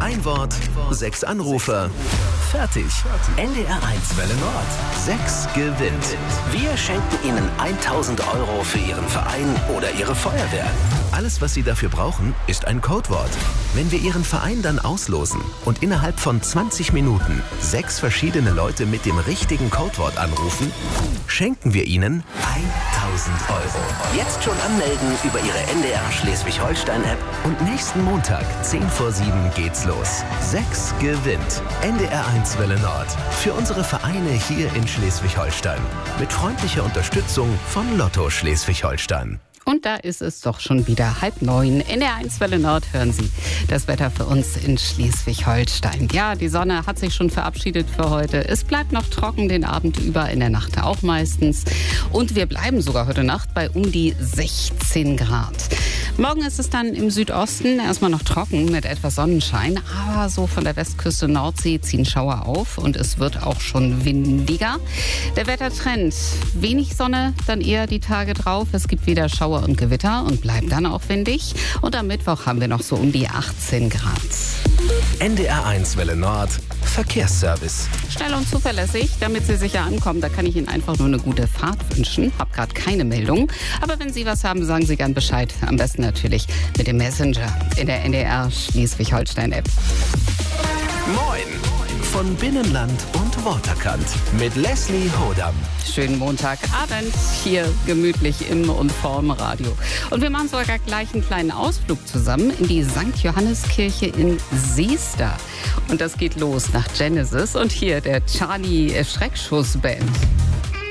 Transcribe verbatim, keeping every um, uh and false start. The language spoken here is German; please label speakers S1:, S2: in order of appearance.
S1: Ein Wort, sechs Anrufer. Fertig. N D R eins Welle Nord. Sechs gewinnt. Wir schenken Ihnen tausend Euro für Ihren Verein oder Ihre Feuerwehr. Alles, was Sie dafür brauchen, ist ein Codewort. Wenn wir Ihren Verein dann auslosen und innerhalb von zwanzig Minuten sechs verschiedene Leute mit dem richtigen Codewort anrufen, schenken wir Ihnen tausend Euro. Jetzt schon anmelden über Ihre N D R Schleswig-Holstein-App und nächsten Montag, zehn vor sieben, geht's los. Sechs gewinnt. N D R eins Welle Nord. Für unsere Vereine hier in Schleswig-Holstein. Mit freundlicher Unterstützung von Lotto Schleswig-Holstein.
S2: Und da ist es doch schon wieder halb neun. In der eins Welle Nord hören Sie das Wetter für uns in Schleswig-Holstein. Ja, die Sonne hat sich schon verabschiedet für heute. Es bleibt noch trocken den Abend über, in der Nacht auch meistens. Und wir bleiben sogar heute Nacht bei um die sechzehn Grad. Morgen ist es dann im Südosten erstmal noch trocken mit etwas Sonnenschein. Aber so von der Westküste Nordsee ziehen Schauer auf und es wird auch schon windiger. Der Wettertrend, wenig Sonne, dann eher die Tage drauf. Es gibt wieder Schauer und Gewitter und bleibt dann auch windig. Und am Mittwoch haben wir noch so um die achtzehn Grad.
S1: N D R eins Welle Nord. Verkehrsservice.
S2: Schnell und zuverlässig, damit Sie sicher ankommen. Da kann ich Ihnen einfach nur eine gute Fahrt wünschen. Hab gerade keine Meldung. Aber wenn Sie was haben, sagen Sie gern Bescheid. Am besten natürlich mit dem Messenger in der N D R Schleswig-Holstein-App.
S1: Moin von Binnenland und Waterkant mit Leslie Hodam.
S2: Schönen Montagabend hier gemütlich im und vorm Radio. Und wir machen sogar gleich einen kleinen Ausflug zusammen in die Sankt Johanneskirche in Seester. Und das geht los nach Genesis und hier der Charlie Schreckschuss Band.